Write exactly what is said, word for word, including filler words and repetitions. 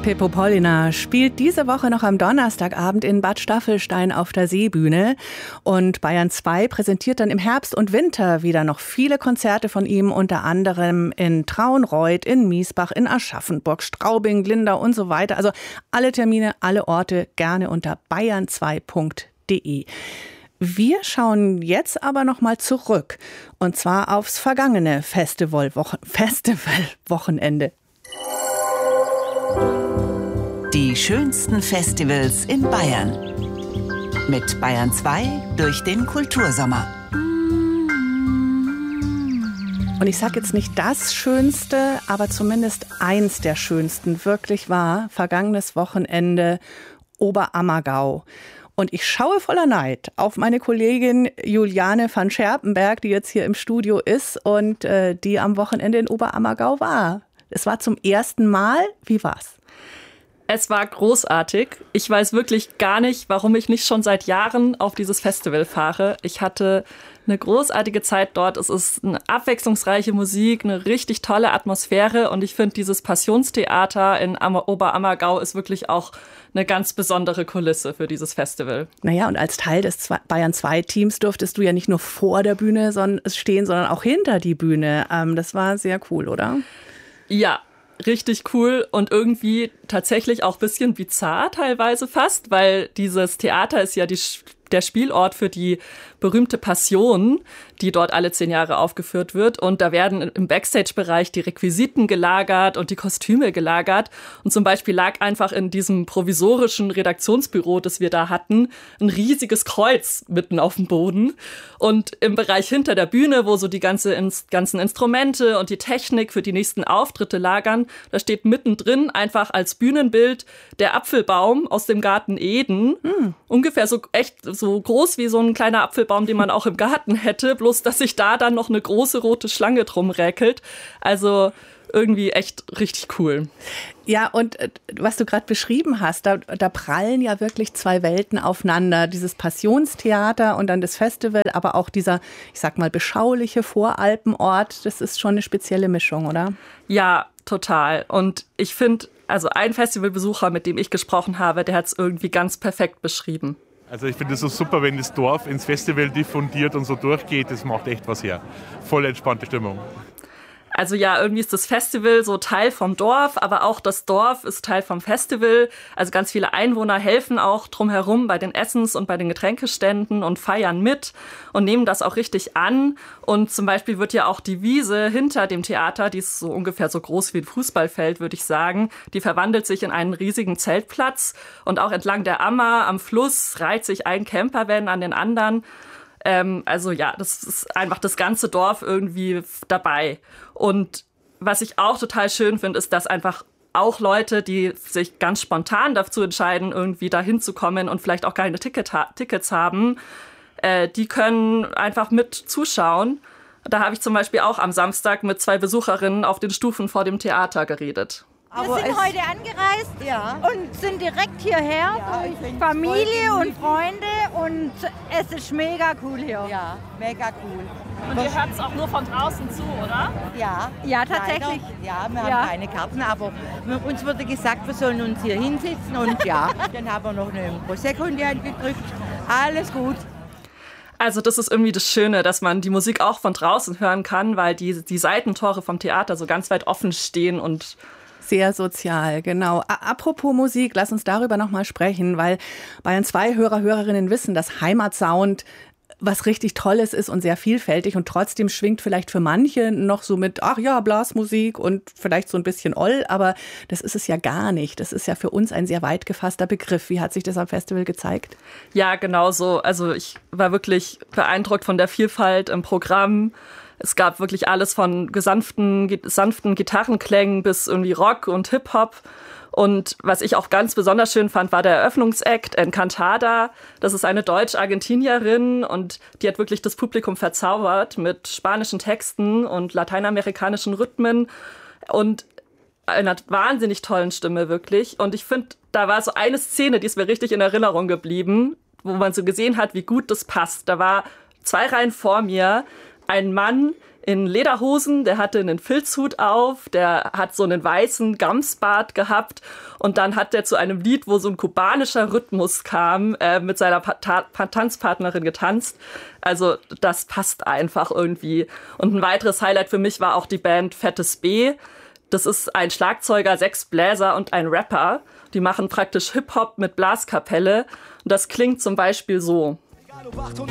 Pippo Pollina spielt diese Woche noch am Donnerstagabend in Bad Staffelstein auf der Seebühne. Und Bayern zwei präsentiert dann im Herbst und Winter wieder noch viele Konzerte von ihm, unter anderem in Traunreut, in Miesbach, in Aschaffenburg, Straubing, Lindau und so weiter. Also alle Termine, alle Orte gerne unter bayern zwei punkt de. Wir schauen jetzt aber noch mal zurück, und zwar aufs vergangene Festivalwochen- Festivalwochenende. Die schönsten Festivals in Bayern. Mit Bayern zwei durch den Kultursommer. Und ich sage jetzt nicht das Schönste, aber zumindest eins der schönsten wirklich war vergangenes Wochenende Oberammergau. Und ich schaue voller Neid auf meine Kollegin Juliane van Scherpenberg, die jetzt hier im Studio ist und äh, die am Wochenende in Oberammergau war. Es war zum ersten Mal. Wie war's? Es war großartig. Ich weiß wirklich gar nicht, warum ich nicht schon seit Jahren auf dieses Festival fahre. Ich hatte eine großartige Zeit dort. Es ist eine abwechslungsreiche Musik, eine richtig tolle Atmosphäre. Und ich finde, dieses Passionstheater in Oberammergau ist wirklich auch eine ganz besondere Kulisse für dieses Festival. Naja, und als Teil des Bayern zwei Teams durftest du ja nicht nur vor der Bühne stehen, sondern auch hinter die Bühne. Das war sehr cool, oder? Ja. Richtig cool und irgendwie tatsächlich auch ein bisschen bizarr teilweise fast, weil dieses Theater ist ja die, der Spielort für die berühmte Passion, die dort alle zehn Jahre aufgeführt wird. Und da werden im Backstage-Bereich die Requisiten gelagert und die Kostüme gelagert. Und zum Beispiel lag einfach in diesem provisorischen Redaktionsbüro, das wir da hatten, ein riesiges Kreuz mitten auf dem Boden. Und im Bereich hinter der Bühne, wo so die ganze, ganzen Instrumente und die Technik für die nächsten Auftritte lagern, da steht mittendrin einfach als Bühnenbild der Apfelbaum aus dem Garten Eden. Hm. Ungefähr so echt so groß wie so ein kleiner Apfelbaum, den man auch im Garten hätte, bloß dass sich da dann noch eine große rote Schlange drum räkelt. Also irgendwie echt richtig cool. Ja, und äh, was du gerade beschrieben hast, da, da prallen ja wirklich zwei Welten aufeinander. Dieses Passionstheater und dann das Festival, aber auch dieser, ich sag mal, beschauliche Voralpenort, das ist schon eine spezielle Mischung, oder? Ja, total. Und ich finde, also ein Festivalbesucher, mit dem ich gesprochen habe, der hat es irgendwie ganz perfekt beschrieben. Also ich finde es so super, wenn das Dorf ins Festival diffundiert und so durchgeht, das macht echt was her. Voll entspannte Stimmung. Also ja, irgendwie ist das Festival so Teil vom Dorf, aber auch das Dorf ist Teil vom Festival. Also ganz viele Einwohner helfen auch drumherum bei den Essens- und bei den Getränkeständen und feiern mit und nehmen das auch richtig an. Und zum Beispiel wird ja auch die Wiese hinter dem Theater, die ist so ungefähr so groß wie ein Fußballfeld, würde ich sagen, die verwandelt sich in einen riesigen Zeltplatz. Und auch entlang der Ammer am Fluss reiht sich ein Campervan an den anderen. Ähm, also ja, das ist einfach das ganze Dorf irgendwie dabei. Und was ich auch total schön finde, ist, dass einfach auch Leute, die sich ganz spontan dazu entscheiden, irgendwie da hinzukommen und vielleicht auch keine Ticket ha- Tickets haben, äh, die können einfach mit zuschauen. Da habe ich zum Beispiel auch am Samstag mit zwei Besucherinnen auf den Stufen vor dem Theater geredet. Wir sind heute angereist ja. und sind direkt hierher ja, durch Familie und Freunde und es ist mega cool hier. Ja, mega cool. Und ihr hört es auch nur von draußen zu, oder? Ja, ja tatsächlich. Leider. Ja, wir ja. haben keine Karten, aber uns wurde gesagt, wir sollen uns hier hinsetzen und ja, dann haben wir noch einen Prosecco in die Hand gedrückt. Alles gut. Also das ist irgendwie das Schöne, dass man die Musik auch von draußen hören kann, weil die, die Seitentore vom Theater so ganz weit offen stehen und sehr sozial, genau. A- apropos Musik, lass uns darüber nochmal sprechen, weil Bayern zwei Hörer, Hörerinnen wissen, dass Heimatsound was richtig Tolles ist und sehr vielfältig und trotzdem schwingt vielleicht für manche noch so mit, ach ja, Blasmusik und vielleicht so ein bisschen Oll, aber das ist es ja gar nicht. Das ist ja für uns ein sehr weit gefasster Begriff. Wie hat sich das am Festival gezeigt? Ja, genau so. Also ich war wirklich beeindruckt von der Vielfalt im Programm. Es gab wirklich alles von gesanften, sanften Gitarrenklängen bis irgendwie Rock und Hip-Hop. Und was ich auch ganz besonders schön fand, war der Eröffnungsakt Encantada. Das ist eine Deutsch-Argentinierin und die hat wirklich das Publikum verzaubert mit spanischen Texten und lateinamerikanischen Rhythmen und einer wahnsinnig tollen Stimme wirklich. Und ich finde, da war so eine Szene, die ist mir richtig in Erinnerung geblieben, wo man so gesehen hat, wie gut das passt. Da war zwei Reihen vor mir ein Mann in Lederhosen, der hatte einen Filzhut auf, der hat so einen weißen Gamsbart gehabt und dann hat der zu einem Lied, wo so ein kubanischer Rhythmus kam, äh, mit seiner pa- Ta- Tanzpartnerin getanzt. Also das passt einfach irgendwie. Und ein weiteres Highlight für mich war auch die Band Fettes B. Das ist ein Schlagzeuger, sechs Bläser und ein Rapper. Die machen praktisch Hip-Hop mit Blaskapelle und das klingt zum Beispiel so. Egal ob wach und